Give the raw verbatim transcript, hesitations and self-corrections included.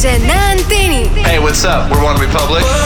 Weekend na Anteni. Hey, what's up? We're One Republic.